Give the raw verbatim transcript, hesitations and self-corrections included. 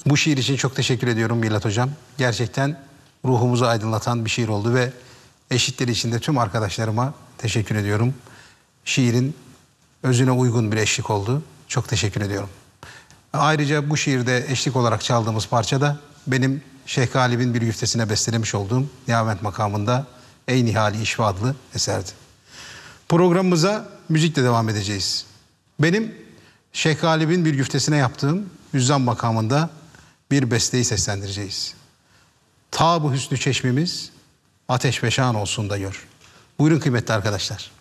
Bu şiir için çok teşekkür ediyorum Milat Hocam. Gerçekten ruhumuzu aydınlatan bir şiir oldu ve eşitleri içinde tüm arkadaşlarıma teşekkür ediyorum. Şiirin özüne uygun bir eşlik oldu. Çok teşekkür ediyorum. Ayrıca bu şiirde eşlik olarak çaldığımız parça da benim Şeyh Galip'in bir güftesine bestelemiş olduğum Nihavent makamında Ey Nihali İşva adlı eserdi. Programımıza müzikle devam edeceğiz. Benim Şeyh Galip'in bir güftesine yaptığım Hüzzam makamında bir besteyi seslendireceğiz. Ta bu hüsnü çeşmimiz ateş beşan olsun da gör. Buyurun kıymetli arkadaşlar.